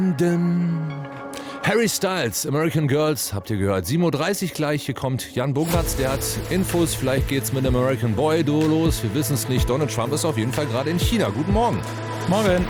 Harry Styles, American Girls, habt ihr gehört. 7.30 Uhr gleich, hier kommt Jan Bogratz, der hat Infos, vielleicht geht's mit dem American Boy Duo los, wir wissen es nicht. Donald Trump ist auf jeden Fall gerade in China. Guten Morgen. Morgen.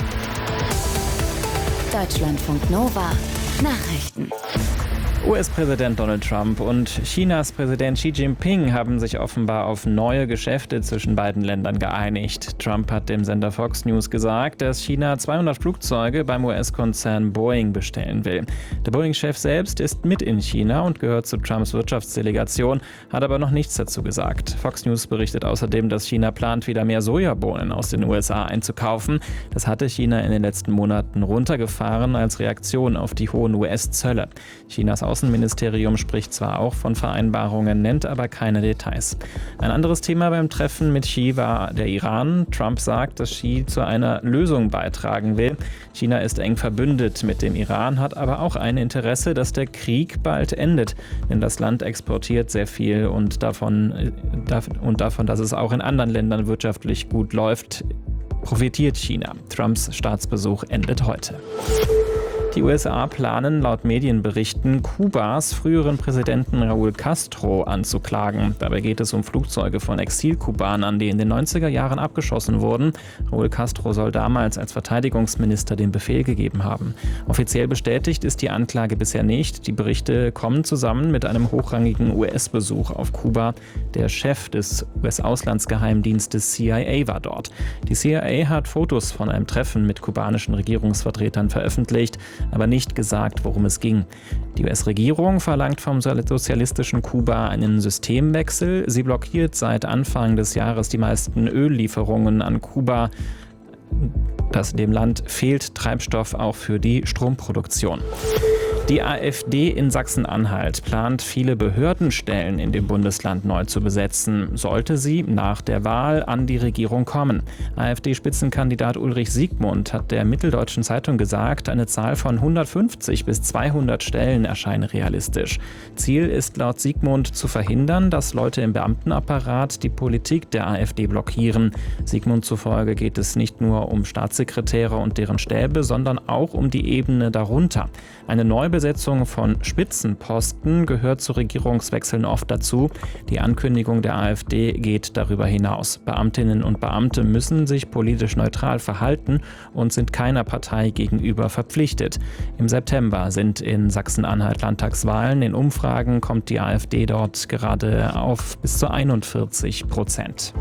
Deutschlandfunk Nova Nachrichten. US-Präsident Donald Trump und Chinas Präsident Xi Jinping haben sich offenbar auf neue Geschäfte zwischen beiden Ländern geeinigt. Trump hat dem Sender Fox News gesagt, dass China 200 Flugzeuge beim US-Konzern Boeing bestellen will. Der Boeing-Chef selbst ist mit in China und gehört zu Trumps Wirtschaftsdelegation, hat aber noch nichts dazu gesagt. Fox News berichtet außerdem, dass China plant, wieder mehr Sojabohnen aus den USA einzukaufen. Das hatte China in den letzten Monaten runtergefahren als Reaktion auf die hohen US-Zölle. Chinas Außenministerium spricht zwar auch von Vereinbarungen, nennt aber keine Details. Ein anderes Thema beim Treffen mit Xi war der Iran. Trump sagt, dass Xi zu einer Lösung beitragen will. China ist eng verbündet mit dem Iran, hat aber auch ein Interesse, dass der Krieg bald endet. Denn das Land exportiert sehr viel und davon, dass es auch in anderen Ländern wirtschaftlich gut läuft, profitiert China. Trumps Staatsbesuch endet heute. Die USA planen laut Medienberichten, Kubas früheren Präsidenten Raúl Castro anzuklagen. Dabei geht es um Flugzeuge von Exilkubanern, die in den 90er Jahren abgeschossen wurden. Raúl Castro soll damals als Verteidigungsminister den Befehl gegeben haben. Offiziell bestätigt ist die Anklage bisher nicht. Die Berichte kommen zusammen mit einem hochrangigen US-Besuch auf Kuba. Der Chef des US-Auslandsgeheimdienstes CIA war dort. Die CIA hat Fotos von einem Treffen mit kubanischen Regierungsvertretern veröffentlicht, aber nicht gesagt, worum es ging. Die US-Regierung verlangt vom sozialistischen Kuba einen Systemwechsel. Sie blockiert seit Anfang des Jahres die meisten Öllieferungen an Kuba. Dem Land fehlt Treibstoff auch für die Stromproduktion. Die AfD in Sachsen-Anhalt plant, viele Behördenstellen in dem Bundesland neu zu besetzen, sollte sie nach der Wahl an die Regierung kommen. AfD-Spitzenkandidat Ulrich Siegmund hat der Mitteldeutschen Zeitung gesagt, eine Zahl von 150 bis 200 Stellen erscheine realistisch. Ziel ist laut Siegmund zu verhindern, dass Leute im Beamtenapparat die Politik der AfD blockieren. Siegmund zufolge geht es nicht nur um Staatssekretäre und deren Stäbe, sondern auch um die Ebene darunter. Eine Neubesetzung von Spitzenposten gehört zu Regierungswechseln oft dazu. Die Ankündigung der AfD geht darüber hinaus. Beamtinnen und Beamte müssen sich politisch neutral verhalten und sind keiner Partei gegenüber verpflichtet. Im September sind in Sachsen-Anhalt Landtagswahlen. In Umfragen kommt die AfD dort gerade auf bis zu 41%.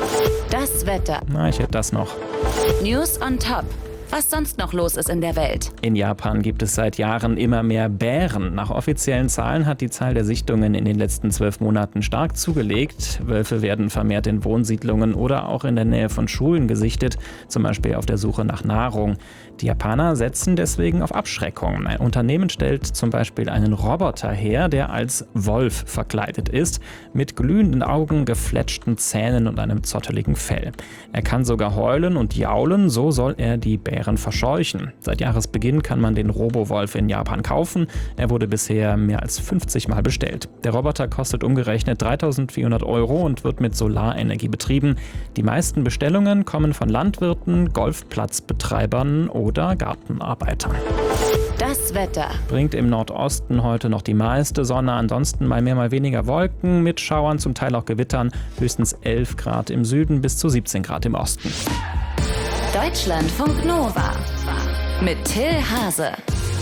Das Wetter. Ich hätte das noch. News on top. Was sonst noch los ist in der Welt. In Japan gibt es seit Jahren immer mehr Bären. Nach offiziellen Zahlen hat die Zahl der Sichtungen in den letzten 12 Monaten stark zugelegt. Wölfe werden vermehrt in Wohnsiedlungen oder auch in der Nähe von Schulen gesichtet, zum Beispiel auf der Suche nach Nahrung. Die Japaner setzen deswegen auf Abschreckung. Ein Unternehmen stellt zum Beispiel einen Roboter her, der als Wolf verkleidet ist, mit glühenden Augen, gefletschten Zähnen und einem zotteligen Fell. Er kann sogar heulen und jaulen, so soll er die Bären verscheuchen. Seit Jahresbeginn kann man den Robo-Wolf in Japan kaufen. Er wurde bisher mehr als 50 Mal bestellt. Der Roboter kostet umgerechnet 3.400 € und wird mit Solarenergie betrieben. Die meisten Bestellungen kommen von Landwirten, Golfplatzbetreibern oder Gartenarbeitern. Das Wetter. Bringt im Nordosten heute noch die meiste Sonne, ansonsten mal mehr, mal weniger Wolken mit Schauern, zum Teil auch Gewittern, höchstens 11 Grad im Süden bis zu 17 Grad im Osten. Deutschlandfunk Nova mit Till Hase.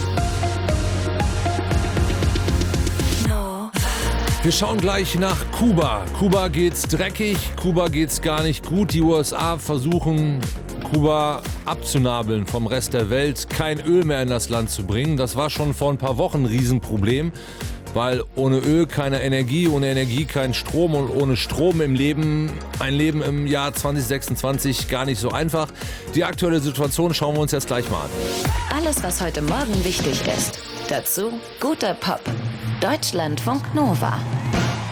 Wir schauen gleich nach Kuba. Kuba geht's dreckig, Kuba geht's gar nicht gut. Die USA versuchen, Kuba abzunabeln vom Rest der Welt, kein Öl mehr in das Land zu bringen. Das war schon vor ein paar Wochen ein Riesenproblem, weil ohne Öl keine Energie, ohne Energie kein Strom und ohne Strom ein Leben im Jahr 2026 gar nicht so einfach. Die aktuelle Situation schauen wir uns jetzt gleich mal an. Alles, was heute Morgen wichtig ist. Dazu guter Pop. Deutschlandfunk Nova.